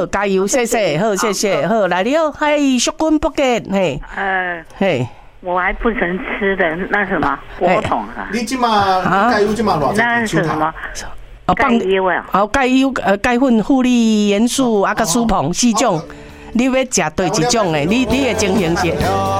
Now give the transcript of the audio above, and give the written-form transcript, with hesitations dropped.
好，加油，谢谢，好，谢谢，好，来了，嘿，淑君不给，嘿，嘿。 我还不能吃的那什么果桶啊！ 你今嘛钙油今嘛偌那是什么？钙油啊！ 哦，钙油钙粉、负离元素啊，甲苏硼4种，你要食对一种的，你的情形是。